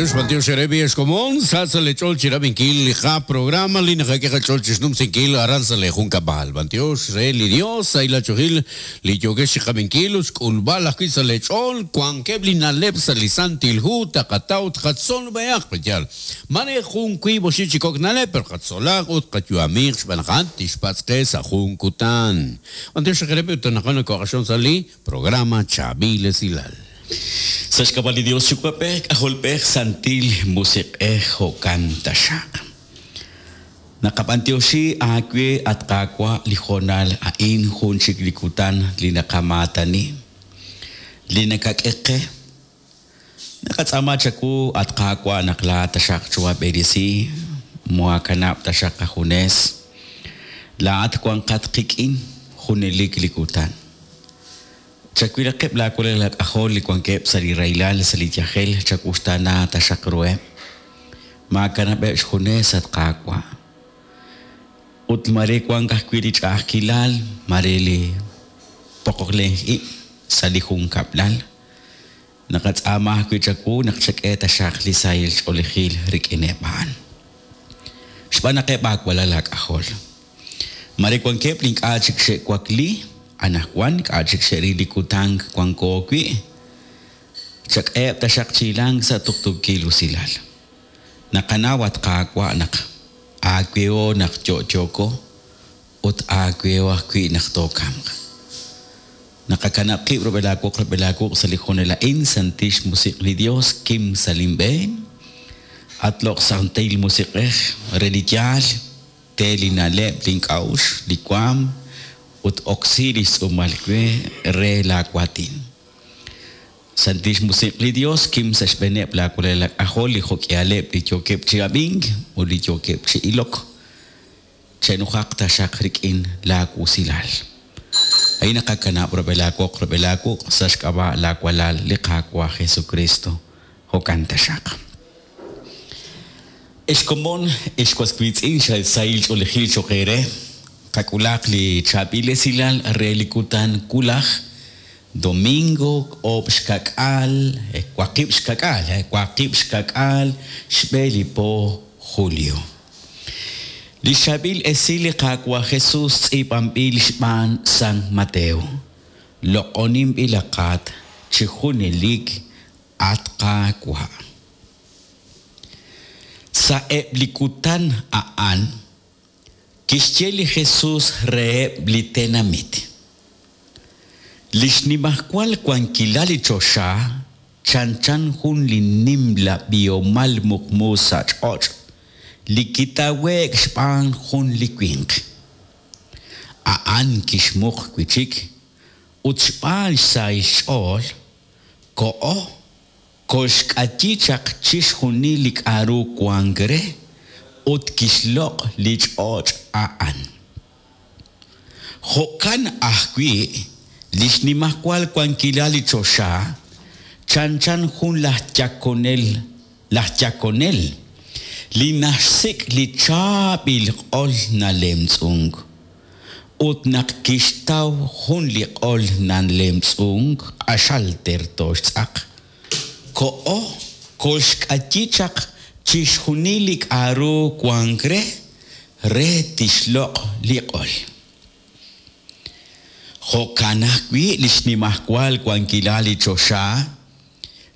Bantios Sherebi es común, salsa lechol chirabinkil, ja programa, lina jaqueja chol chisnum sinkil, aranza lejun cabal. Bantios Reli Dios, ay la chojil, li yogesh jabinkilus, kulbala quisa lechol, quan keblina lepsa lisantil hu, takataut, hatson beach, petial. Mane jun kui boshichikok nale, per hatsolak, ut katuamir, banjant, tispatskes, a jun kutan. Bantios Sherebi, utanakana corrachon sali, programa Chabile Silal. Sas kabali Dios chukapek aholpek santil musik hokan tashak. Nakapantioshi akwe at kakwa likhonal ain hunchik likutan linakamatani. Linakakeke. Nakatsama chaku at kakwa nakla tashak chua berisi muakanap tashak kahunes. Laat kwang katkikin hunelik likutan. Chakwila kep la kulela ahol li kwan kep sali railal sali tiahel chakustana tashakroe. Makana be shkhunes at kakwa. Ut mare kwan kahkwili chakilal marele pokoklehi sali khung kaplal. Nakatsama kwi chaku nakchake tashakli sayil cholihil rikineban. Shbana kep akwala lak ahol. Mare kwan kep link achik she kwakli. Anak wan kajik sherili kutang kwang kokwi. Chak tasak chilang sa tuktuk kilo silal. Nakanawat kakwa nak agweo nak chochoko ut agweo akwi nak tokam. Nakakanap ki robelako sa likon nila insantish musik ni Dios Kim Salimbe at lok sa tail musik religial teli na lep linkaush likwam ut oxilis umalque re la quatin. Santis musik li Dios kim sa spenep la kulela aholi hokialep li chokep chiabing o li chokep chi ilok. Chenuhak ta shakrik in la kusilal. Ay nakakanap rabelako sa skaba la kwalal likakwa Jesucristo hokanta shak. Eskomon eskwaskwits in sail olehil chokere. Kakulak li Chabile Silal relikutan kulak domingo obskakal kwakip skakal shbeli po Julio. Li Chabil esili kakwa Jesus ipambil shman San Mateo lokonim ilakat chihunilig at kakwa. Sa eblikutan aan Kishcheli Jesus re blitenamit. Lishnimahkwal kwankilali chosha, chanchan hun linimla biomal mukmusa choch, likitawek span hun likwink. Aan kishmuk kwichik, utspal sa ishol, koshkachichak chish hunilik aru kwangre, ut kislok lich och aan. Hokan ahkwi lich ni mahkwal kwan kilali chosha chanchan hun lahchakonel li nasik li chabil ol na lemtsung ut nakishtaw hun li ol nan lemtsung ashalter toshak koshkachichak Chishunilik aru kwangre re tishlok liqol. Hokanakwi lishnimahkwal kwankilali chosha